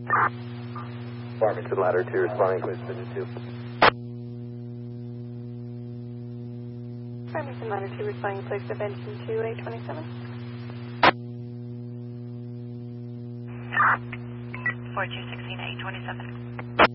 Farmington Ladder 2 responding, please, Vision 2. Farmington Ladder 2 responding, please, Division 2, 827. 4216, 827.